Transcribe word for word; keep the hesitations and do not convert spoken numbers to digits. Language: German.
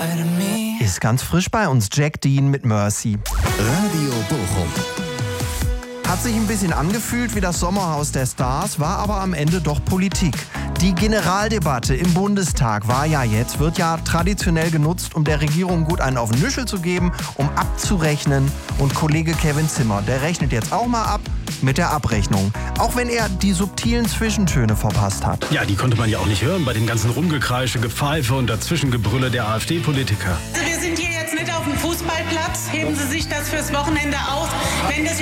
Ist ganz frisch bei uns, Jack Dean mit Mercy. Radio Bochum. Hat sich ein bisschen angefühlt wie das Sommerhaus der Stars, war aber am Ende doch Politik. Die Generaldebatte im Bundestag war ja jetzt, wird ja traditionell genutzt, um der Regierung gut einen auf den Nüschel zu geben, um abzurechnen. Und Kollege Kevin Zimmer, der rechnet jetzt auch mal ab mit der Abrechnung. Auch wenn er die subtilen Zwischentöne verpasst hat. Ja, die konnte man ja auch nicht hören bei dem ganzen Rumgekreische, Gepfeife und Dazwischengebrülle der AfD-Politiker. Also wir sind hier jetzt nicht auf dem Fußballplatz. Heben Sie sich das fürs Wochenende auf. Wenn das